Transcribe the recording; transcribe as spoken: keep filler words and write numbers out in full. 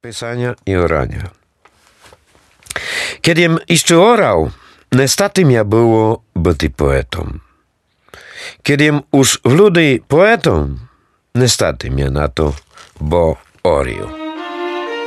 Pisania i orania. Kiedym jeszcze orał, niestety mnie było być poetą. Kiedym już w ludy poetą, niestety mnie na to, bo orił.